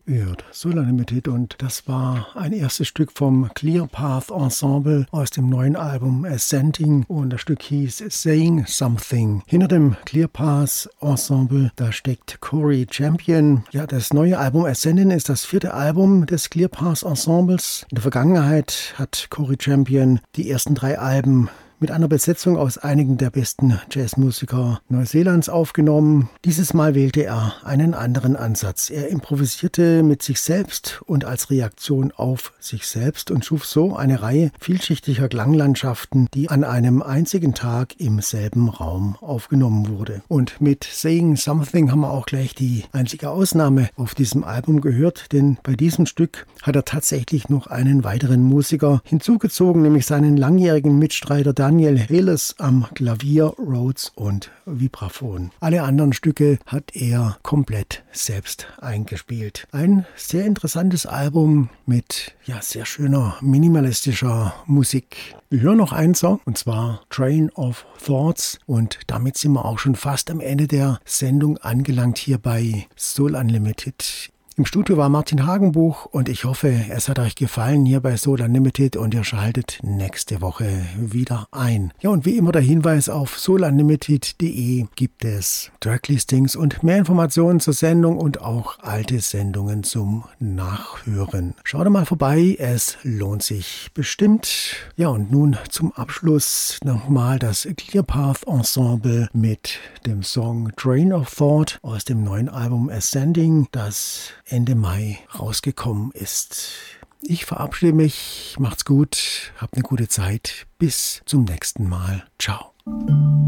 gehört. Solar Limited, und das war ein erstes Stück vom Clear Path Ensemble aus dem neuen Album Ascending, und das Stück hieß Saying Something. Hinter dem Clear Path Ensemble, da steckt Corey Champion. Ja, das neue Album Ascending ist das 4. Album des Clear Path Ensembles. In der Vergangenheit hat Corey Champion die ersten 3 Alben mit einer Besetzung aus einigen der besten Jazzmusiker Neuseelands aufgenommen. Dieses Mal wählte er einen anderen Ansatz. Er improvisierte mit sich selbst und als Reaktion auf sich selbst und schuf so eine Reihe vielschichtiger Klanglandschaften, die an einem einzigen Tag im selben Raum aufgenommen wurde. Und mit Saying Something haben wir auch gleich die einzige Ausnahme auf diesem Album gehört, denn bei diesem Stück hat er tatsächlich noch einen weiteren Musiker hinzugezogen, nämlich seinen langjährigen Mitstreiter Daniel Heles am Klavier, Rhodes und Vibraphon. Alle anderen Stücke hat er komplett selbst eingespielt. Ein sehr interessantes Album mit sehr schöner minimalistischer Musik. Wir hören noch einen Song, und zwar Train of Thoughts, und damit sind wir auch schon fast am Ende der Sendung angelangt hier bei Soul Unlimited. Im Studio war Martin Hagenbuch, und ich hoffe, es hat euch gefallen hier bei Soul Unlimited, und ihr schaltet nächste Woche wieder ein. Ja, und wie immer der Hinweis: auf soulunlimited.de gibt es Tracklistings und mehr Informationen zur Sendung und auch alte Sendungen zum Nachhören. Schaut mal vorbei, es lohnt sich bestimmt. Ja, und nun zum Abschluss nochmal das Clear Path Ensemble mit dem Song Train of Thought aus dem neuen Album Ascending, das Ende Mai rausgekommen ist. Ich verabschiede mich, macht's gut, habt eine gute Zeit, bis zum nächsten Mal. Ciao.